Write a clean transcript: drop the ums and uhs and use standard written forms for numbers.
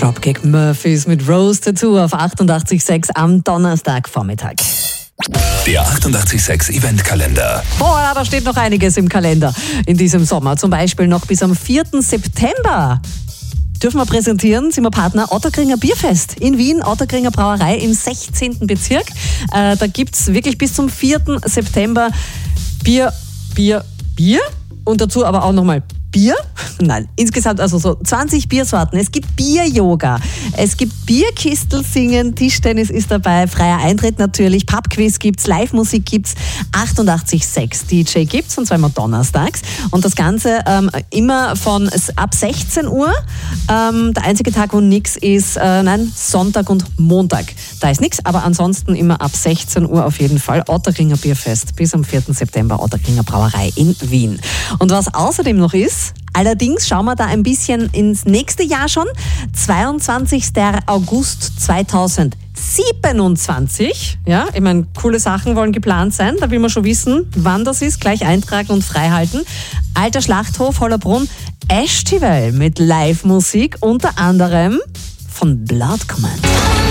Dropkick Murphys mit Rose Tattoo auf 88.6 am Donnerstagvormittag. Der 88.6 Eventkalender. Boah, da steht noch einiges im Kalender in diesem Sommer. Zum Beispiel noch bis am 4. September. Dürfen wir präsentieren, sind wir Partner Ottakringer Bierfest in Wien, Ottakringer Brauerei im 16. Bezirk. Da gibt es wirklich bis zum 4. September Bier und dazu aber auch nochmal Bier. Nein, insgesamt also so 20 Biersorten. Es gibt Bier-Yoga, es gibt Bierkistel singen, Tischtennis ist dabei, freier Eintritt natürlich, Pubquiz gibt's, Live-Musik gibt's, 88.6 DJ gibt's und zwar immer donnerstags. Und das Ganze immer von ab 16 Uhr. Der einzige Tag, wo nichts ist, Sonntag und Montag. Da ist nichts, aber ansonsten immer ab 16 Uhr auf jeden Fall. Ottakringer Bierfest bis am 4. September, Ottakringer Brauerei in Wien. Und was außerdem noch ist, allerdings schauen wir da ein bisschen ins nächste Jahr schon. 22. August 2027. Ja, ich meine, coole Sachen wollen geplant sein. Da will man schon wissen, wann das ist. Gleich eintragen und freihalten. Alter Schlachthof Hollabrunn, Estival mit Live-Musik, unter anderem von Blood Command.